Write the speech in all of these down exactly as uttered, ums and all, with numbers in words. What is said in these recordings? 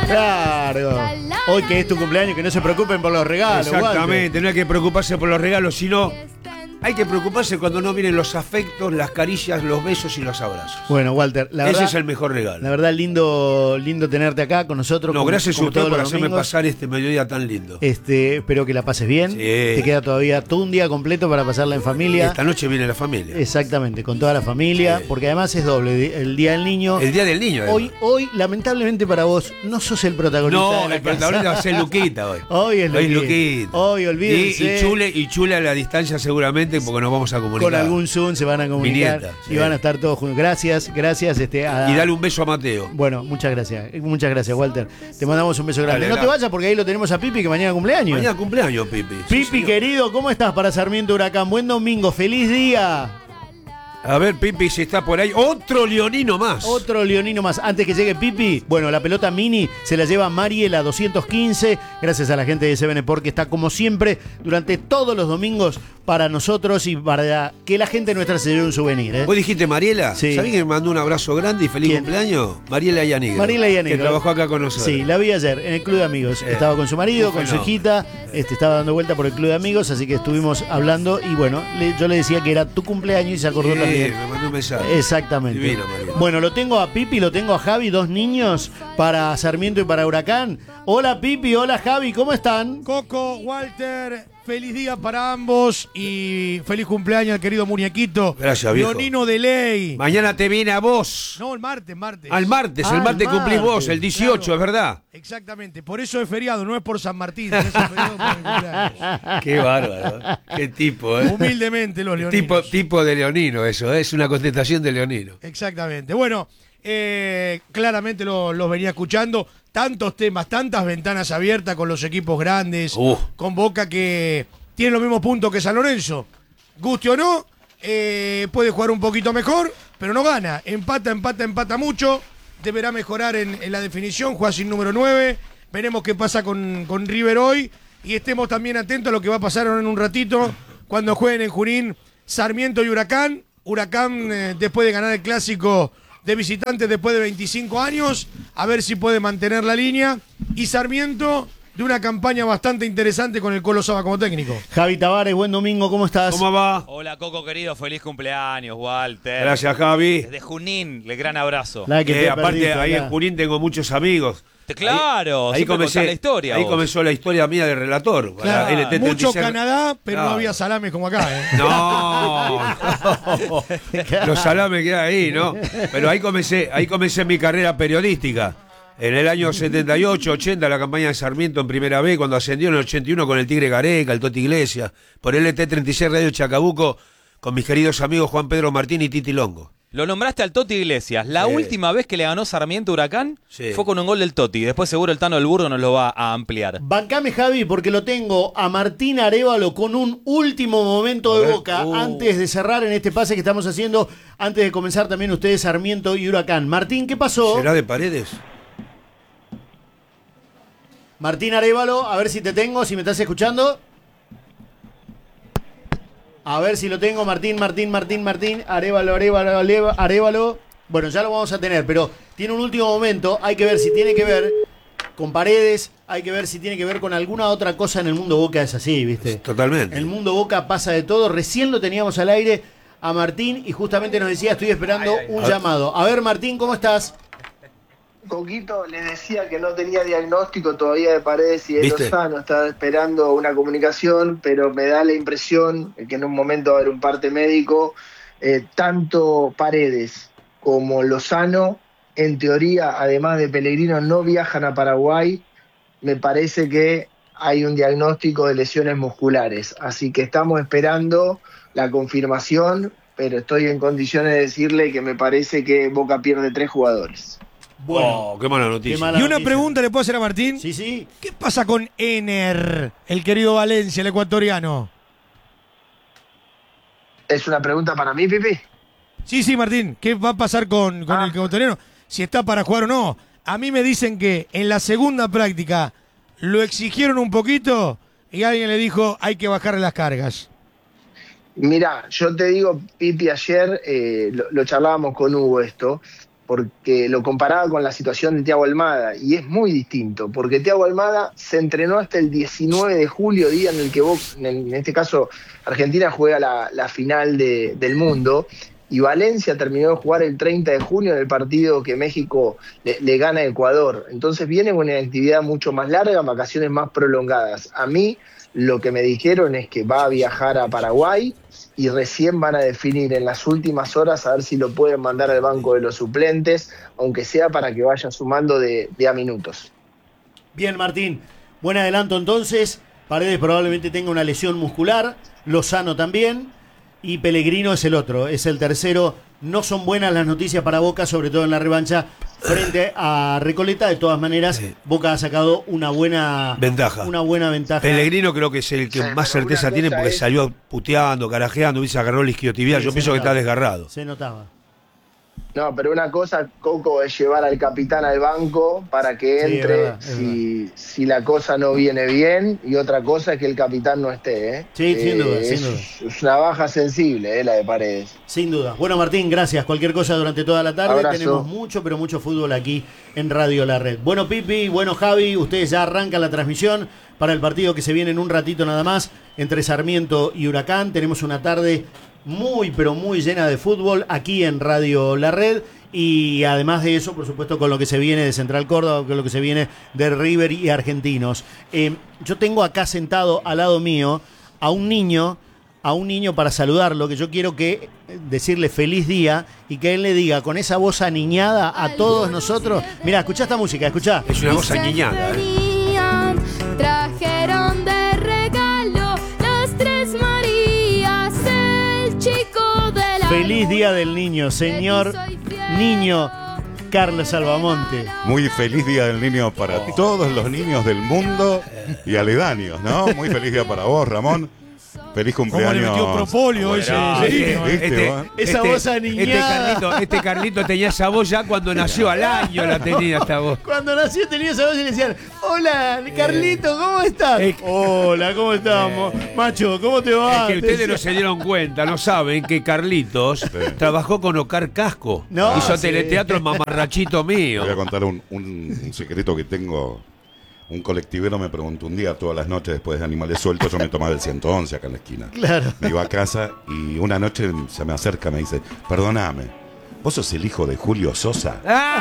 Claro. Hoy que es tu cumpleaños, que no se preocupen por los regalos. Exactamente, Walter. no hay que preocuparse por los regalos, sino hay que preocuparse cuando no vienen los afectos, las caricias, los besos y los abrazos. Bueno, Walter, la Ese verdad, es el mejor regalo. la verdad, lindo, lindo tenerte acá con nosotros. No, como, gracias como a usted todos por los hacerme domingos. pasar este mediodía tan lindo. Este, espero que la pases bien. Sí. Te queda todavía todo un día completo para pasarla en familia. Esta noche viene la familia. Exactamente, con toda la familia, Sí. porque además es doble, el Día del Niño. El Día del Niño. además. Hoy, hoy, lamentablemente para vos, no sos el protagonista de No, la el protagonista va casa. a ser Luquita hoy. Hoy es Hoy es Luquita. Luquita. Hoy, Y, olvídense. y Chule y Chule a la distancia seguramente porque nos vamos a comunicar. Con algún Zoom se van a comunicar nieta, y sí. van a estar todos juntos. Gracias, gracias. Este, a- Y dale un beso a Mateo. Bueno, muchas gracias. Muchas gracias, Walter. Te mandamos un beso grande. Dale, no te gracias. vayas porque ahí lo tenemos a Pipi, que mañana cumpleaños. Mañana cumpleaños, Pipi. Sí, Pipi, señor. querido, ¿cómo estás para Sarmiento Huracán? Buen domingo, feliz día. A ver, Pipi, si está por ahí. Otro leonino más. Otro leonino más. Antes que llegue Pipi, bueno, la pelota mini se la lleva Mariela doscientos quince. Gracias a la gente de Seven Sport que está como siempre durante todos los domingos para nosotros y para que la gente nuestra se lleve un souvenir. ¿eh? ¿Vos dijiste Mariela? Sí. ¿Sabés que me mandó un abrazo grande y feliz ¿Quién? cumpleaños? Mariela Yanigro. Mariela Yanigro. Que trabajó acá con nosotros. Sí, la vi ayer en el Club de Amigos. Eh, Estaba con su marido, un con su fenómeno. hijita. Este, estaba dando vuelta por el Club de Amigos, así que estuvimos hablando. Y bueno, le- yo le decía que era tu cumpleaños y se acordó Sí, también. me mandó un mensaje. Exactamente. Divino, Mariela. Bueno, lo tengo a Pipi, lo tengo a Javi, dos niños para Sarmiento y para Huracán. Hola Pipi, hola Javi, ¿cómo están? Coco, Walter, feliz día para ambos y feliz cumpleaños al querido muñequito. Gracias, viejo. Leonino de ley. Mañana te viene a vos. No, el martes, martes. Al martes, Ah, el martes al cumplís vos, martes. el dieciocho, Claro. es verdad. Exactamente, por eso es feriado, no es por San Martín, por eso es feriado por mi cumpleaños. Qué bárbaro. Qué tipo, ¿eh? Humildemente los leoninos. Tipo, tipo de leonino eso, ¿eh? Es una contestación de leonino. Exactamente. Bueno, eh, claramente lo- los venía escuchando. Tantos temas, tantas ventanas abiertas con los equipos grandes, Uh. con Boca que tiene los mismos puntos que San Lorenzo. Guste o no, eh, puede jugar un poquito mejor, pero no gana. Empata, empata, empata mucho. Deberá mejorar en, en la definición, juega sin número nueve. Veremos qué pasa con, con River hoy. Y estemos también atentos a lo que va a pasar ahora en un ratito cuando jueguen en Junín Sarmiento y Huracán. Huracán, eh, después de ganar el clásico de visitantes después de veinticinco años, a ver si puede mantener la línea. Y Sarmiento, de una campaña bastante interesante con el Colo Saba como técnico. Javi Tavares, buen domingo, ¿cómo estás? ¿Cómo va? Hola Coco querido, feliz cumpleaños, Walter. Gracias, Javi. Desde Junín, el gran abrazo. La que Eh, te aparte, perdiste ahí acá. en Junín tengo muchos amigos. Te- Claro, Ahí, ahí siempre comencé contás la historia. Ahí vos. comenzó la historia mía de relator. para Claro, L T treinta y seis. mucho Canadá, pero Claro. no había salames como acá. ¿eh? No, no. Los salames quedan ahí, ¿no? Pero ahí comencé, ahí comencé mi carrera periodística. En el año setenta y ocho, ochenta, la campaña de Sarmiento en Primera B, cuando ascendió en el ochenta y uno con el Tigre Gareca, el Toti Iglesias, por L T treinta y seis Radio Chacabuco, con mis queridos amigos Juan Pedro Martín y Titi Longo. Lo nombraste al Toti Iglesias. La Sí. última vez que le ganó Sarmiento a Huracán Sí. fue con un gol del Toti. Después seguro el Tano del Burgo nos lo va a ampliar. Bancame, Javi, porque lo tengo a Martín Arévalo con un último momento A de ver. Boca Uh. antes de cerrar en este pase que estamos haciendo, antes de comenzar también ustedes Sarmiento y Huracán. Martín, ¿qué pasó? ¿Será de Paredes? Martín Arévalo, a ver si te tengo, si me estás escuchando. A ver si lo tengo, Martín, Martín, Martín, Martín, Arévalo, Arévalo, Areva- Arévalo. Bueno, ya lo vamos a tener, pero tiene un último momento, hay que ver si tiene que ver con Paredes, hay que ver si tiene que ver con alguna otra cosa en el mundo Boca, es así, ¿viste? Totalmente. El mundo Boca pasa de todo, recién lo teníamos al aire a Martín y justamente nos decía, estoy esperando un llamado. A ver, Martín, ¿cómo estás? Coquito le decía que no tenía diagnóstico todavía de Paredes y de ¿Viste? Lozano, estaba esperando una comunicación, pero me da la impresión que en un momento va a haber un parte médico. Eh, tanto Paredes como Lozano, en teoría, además de Pellegrino, no viajan a Paraguay. Me parece que hay un diagnóstico de lesiones musculares, así que estamos esperando la confirmación, pero estoy en condiciones de decirle que me parece que Boca pierde tres jugadores. Oh, qué mala noticia. Qué mala Y una noticia. pregunta le puedo hacer a Martín. Sí, sí. ¿Qué pasa con Ener, el querido Valencia, el ecuatoriano? ¿Es una pregunta para mí, Pipi? Sí, sí, Martín. ¿Qué va a pasar con, con Ah. el ecuatoriano? Si está para jugar o no. A mí me dicen que en la segunda práctica lo exigieron un poquito y alguien le dijo hay que bajarle las cargas. Mirá, yo te digo, Pipi, ayer eh, lo, lo charlábamos con Hugo esto, porque lo comparaba con la situación de Thiago Almada, y es muy distinto, porque Thiago Almada se entrenó hasta el diecinueve de julio, día en el que vos, en este caso Argentina juega la, la final de, del mundo, y Valencia terminó de jugar el treinta de junio en el partido que México le, le gana a Ecuador. Entonces viene con una actividad mucho más larga, vacaciones más prolongadas. A mí lo que me dijeron es que va a viajar a Paraguay y recién van a definir en las últimas horas a ver si lo pueden mandar al banco de los suplentes, aunque sea para que vaya sumando de, de a minutos. Bien, Martín. Buen adelanto entonces. Paredes probablemente tenga una lesión muscular. Lozano también. Y Pellegrino es el otro, es el tercero. No son buenas las noticias para Boca, sobre todo en la revancha frente a Recoleta. De todas maneras, sí. Boca ha sacado una buena ventaja. Una buena ventaja. Pellegrino creo que es el que sí, más certeza tiene porque es... salió puteando, carajeando, y se agarró el isquiotibial. Sí, yo pienso notaba. que está desgarrado. Se notaba. No, pero una cosa, Coco, es llevar al capitán al banco para que entre sí, es verdad, es si, si la cosa no viene bien, y otra cosa es que el capitán no esté. ¿eh? Sí, eh, sin duda, es, sin duda. Es una baja sensible, eh, la de Paredes. Sin duda. Bueno, Martín, gracias. Cualquier cosa durante toda la tarde. Abrazo. Tenemos mucho, pero mucho fútbol aquí en Radio La Red. Bueno, Pipi, bueno, Javi, ustedes ya arrancan la transmisión para el partido que se viene en un ratito nada más entre Sarmiento y Huracán. Tenemos una tarde muy, pero muy llena de fútbol aquí en Radio La Red. Y además de eso, por supuesto, con lo que se viene de Central Córdoba, con lo que se viene de River y Argentinos. Eh, yo tengo acá sentado al lado mío a un niño, a un niño para saludarlo, que yo quiero que decirle feliz día y que él le diga con esa voz aniñada a todos nosotros. Mirá, escuchá esta música, escuchá. Es una voz aniñada. ¿eh? Trajeron de regalo las tres Marías, el chico de la feliz día del niño, señor niño Carlos Salvamonte. Muy feliz día del niño para oh. todos los niños del mundo y aledaños, ¿no? Muy feliz día para vos, Ramón. Feliz cumpleaños. ¿Cómo le metió propóleo ese? Este, ¿Viste, este, esa este, voz aniñada. Este Carlito, este Carlito tenía esa voz ya cuando nació, al año la tenía esta voz. Cuando nació tenía esa voz y le decían, hola, Carlito, ¿cómo estás? Eh, hola, ¿cómo estamos? Eh, Macho, ¿cómo te va? Es que ustedes no se dieron cuenta, no saben que Carlitos sí. trabajó con Ocar Casco. No, hizo sí. teleteatro mamarrachito mío. Voy a contar un, un, un secreto que tengo. Un colectivero me preguntó un día, todas las noches después de Animales Sueltos, yo me tomaba el ciento once acá en la esquina. Claro. Me iba a casa y una noche se me acerca y me dice, perdóname, ¿vos sos el hijo de Julio Sosa?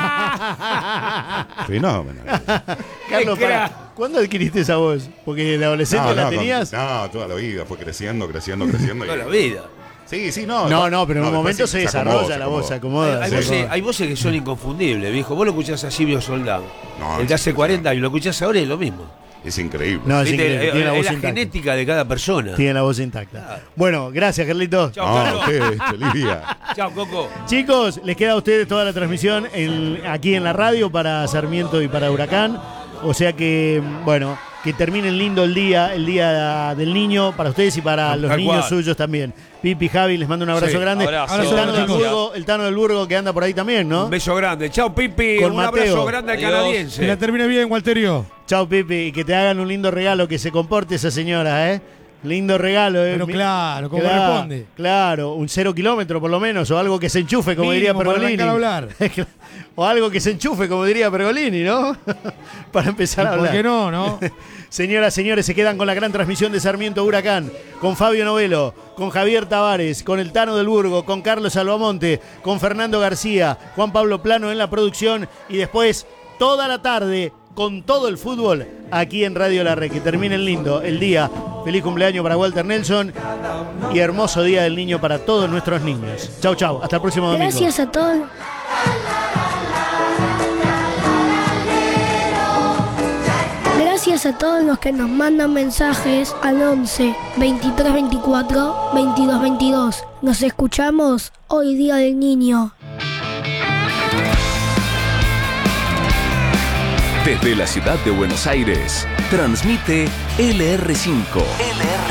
Fenómeno. Carlos, para, ¿cuándo adquiriste esa voz? Porque en la adolescencia no, la no, tenías. Con, no, toda la vida, fue creciendo, creciendo, creciendo. Toda y, la vida. Sí, sí, no. No, no, pero en no, un momento se, se desarrolla la voz, se acomoda. Hay, hay, voces, hay voces que son inconfundibles, viejo. Vos lo escuchás a Silvio Soldado. No, el de hace cuarenta años, lo escuchás ahora y es lo mismo. Es increíble. No, es increíble. Tiene la, voz la genética de cada persona. Tiene la voz intacta. Claro. Bueno, gracias, Carlitos. Chao, Carlos. No, ustedes, feliz día. Chao, Coco. Chicos, les queda a ustedes toda la transmisión en, aquí en la radio para Sarmiento y para Huracán. O sea que, bueno, que terminen lindo el día, el día del niño, para ustedes y para los niños cual. suyos también. Pipi, Javi, les mando un abrazo sí, grande. Abrazo. El, Tano del Burgo, el Tano del Burgo que anda por ahí también, ¿no? Un beso grande. Chao, Pipi. Con un Mateo. abrazo grande al Adiós. canadiense. Que la termine bien, Walterio. Chao, Pipi. Y que te hagan un lindo regalo, que se comporte esa señora, ¿eh? Lindo regalo, ¿eh? Pero claro, ¿cómo claro, responde? Claro, un cero kilómetro por lo menos, o algo que se enchufe, como Mínimo, diría Pergolini. para hablar. O algo que se enchufe, como diría Pergolini, ¿no? Para empezar a hablar. ¿Por qué no, no? Señoras, señores, se quedan con la gran transmisión de Sarmiento Huracán, con Fabio Novelo, con Javier Tavares, con el Tano del Burgo, con Carlos Salvamonte, con Fernando García, Juan Pablo Plano en la producción y después toda la tarde con todo el fútbol aquí en Radio La Red. Que terminen lindo el día. Feliz cumpleaños para Walter Nelson y hermoso día del niño para todos nuestros niños. Chau, chau. Hasta el próximo domingo. Gracias a todos. Gracias a todos los que nos mandan mensajes al once, veintitrés veinticuatro, veintidós veintidós. Nos escuchamos hoy día del niño. Desde la ciudad de Buenos Aires, transmite L R cinco. L R cinco.